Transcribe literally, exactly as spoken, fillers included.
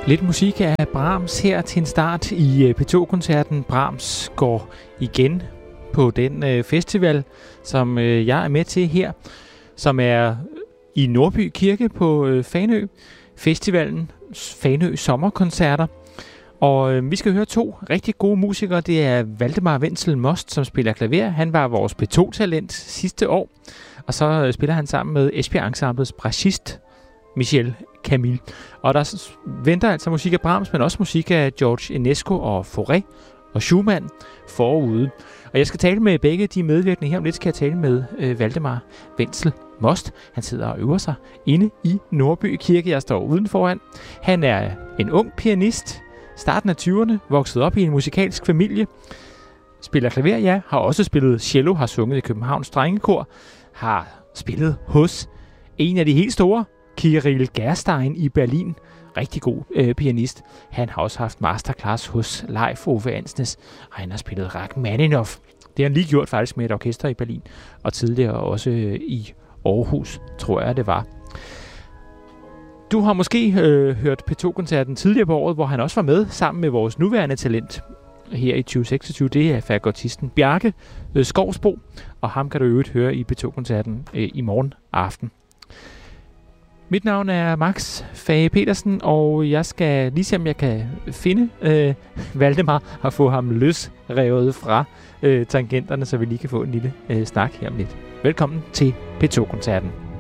Lidt musik af Brahms her til en start i P to-koncerten. Brahms går igen på den øh, festival, som øh, jeg er med til her, som er i Nordby Kirke på øh, Fanø. Festivalen Fanø Sommerkoncerter. Og øh, vi skal høre to rigtig gode musikere. Det er Valdemar Wenzel Most, som spiller klaver. Han var vores P to-talent sidste år. Og så øh, spiller han sammen med Esbjerg Ensemblets bratschist Michel Camille. Og der venter altså musik af Brahms, men også musik af George Enesco og Fauré og Schumann forude. Og jeg skal tale med begge de medvirkende. Her om lidt skal jeg tale med øh, Valdemar Wenzel Most. Han sidder og øver sig inde i Nordby Kirke. Jeg står udenforan. Han er en ung pianist, starten af tyverne, vokset op i en musikalsk familie. Spiller klaver, ja. Har også spillet cello, har sunget i Københavns Drengekor. Har spillet hos en af de helt store, Kirill Gerstein i Berlin. Rigtig god øh, pianist. Han har også haft masterclass hos Leif Ove Ansnes, og han har spillet Rachmaninoff. Det har han lige gjort faktisk med et orkester i Berlin, og tidligere også øh, i Aarhus, tror jeg det var. Du har måske øh, hørt P to-koncerten tidligere på året, hvor han også var med sammen med vores nuværende talent her i tyve seksogtyve. Det er fagotisten Bjarke øh, Skovsbo, og ham kan du i øvrigt høre i P to-koncerten øh, i morgen aften. Mit navn er Max Fage Petersen, og jeg skal lige se, om jeg kan finde øh, Valdemar og få ham løsrevet fra øh, tangenterne, så vi lige kan få en lille øh, snak her om lidt. Velkommen til P to-koncerten.